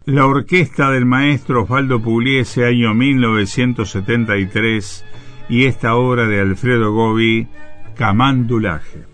La orquesta del maestro Osvaldo Pugliese, año 1973, y esta obra de Alfredo Gobi, Camandulaje.